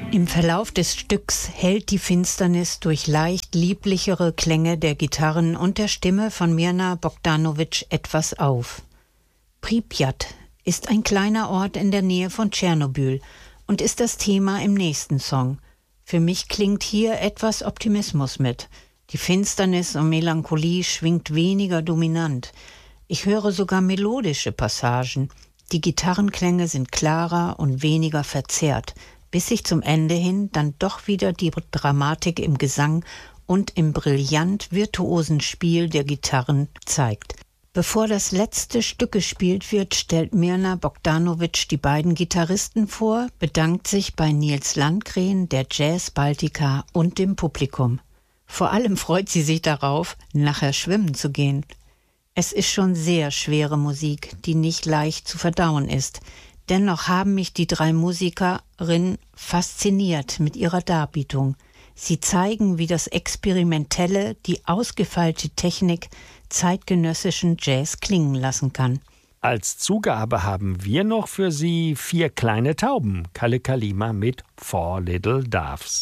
Im Verlauf des Stücks hält die Finsternis durch leicht lieblichere Klänge der Gitarren und der Stimme von Mirna Bogdanovic etwas auf. Pripjat ist ein kleiner Ort in der Nähe von Tschernobyl und ist das Thema im nächsten Song. Für mich klingt hier etwas Optimismus mit. Die Finsternis und Melancholie schwingt weniger dominant. Ich höre sogar melodische Passagen. Die Gitarrenklänge sind klarer und weniger verzerrt, bis sich zum Ende hin dann doch wieder die Dramatik im Gesang und im brillant virtuosen Spiel der Gitarren zeigt. Bevor das letzte Stück gespielt wird, stellt Mirna Bogdanovic die beiden Gitarristen vor, bedankt sich bei Nils Landgren, der Jazz Baltica und dem Publikum. Vor allem freut sie sich darauf, nachher schwimmen zu gehen. Es ist schon sehr schwere Musik, die nicht leicht zu verdauen ist. Dennoch haben mich die drei Musikerinnen fasziniert mit ihrer Darbietung. Sie zeigen, wie das Experimentelle, die ausgefeilte Technik zeitgenössischen Jazz klingen lassen kann. Als Zugabe haben wir noch für Sie 4 kleine Tauben, Kalle Kalima mit 4 Little Doves.